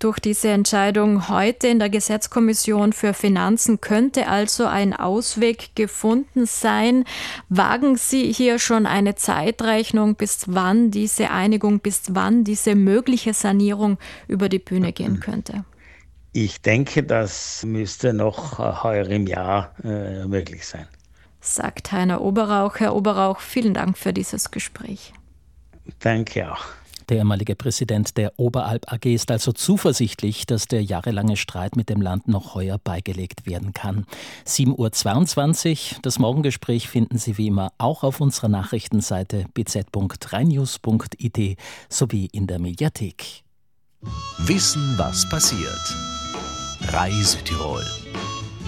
Durch diese Entscheidung heute in der Gesetzkommission für Finanzen könnte also ein Ausweg gefunden sein. Wagen Sie hier schon eine Zeitrechnung, bis wann diese Einigung, bis wann diese mögliche Sanierung über die Bühne gehen könnte? Ich denke, das müsste noch heuer im Jahr möglich sein. Sagt Heiner Oberrauch. Herr Oberrauch, vielen Dank für dieses Gespräch. Danke auch. Der ehemalige Präsident der Oberalp AG ist also zuversichtlich, dass der jahrelange Streit mit dem Land noch heuer beigelegt werden kann. 7:22 Uhr. Das Morgengespräch finden Sie wie immer auch auf unserer Nachrichtenseite bz.rheinnews.it sowie in der Mediathek. Wissen, was passiert. Reisetirol.